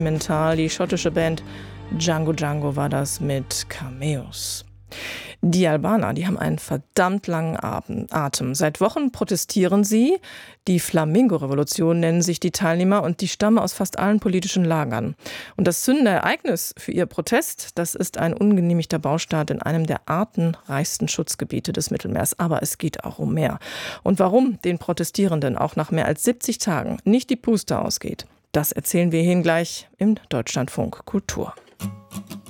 Mental, die schottische Band Django Django war das mit Cameos. Die Albaner, die haben einen verdammt langen Atem. Seit Wochen protestieren sie. Die Flamingo-Revolution nennen sich die Teilnehmer und die stammen aus fast allen politischen Lagern. Und das zündende Ereignis für ihr Protest, das ist ein ungenehmigter Baustart in einem der artenreichsten Schutzgebiete des Mittelmeers. Aber es geht auch um mehr. Und warum den Protestierenden auch nach mehr als 70 Tagen nicht die Puste ausgeht, das erzählen wir Ihnen gleich im Deutschlandfunk Kultur.